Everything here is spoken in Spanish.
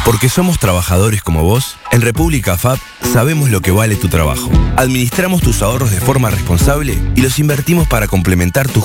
Porque somos trabajadores como vos, en República FAP sabemos lo que vale tu trabajo. Administramos tus ahorros de forma responsable y los invertimos para complementar tus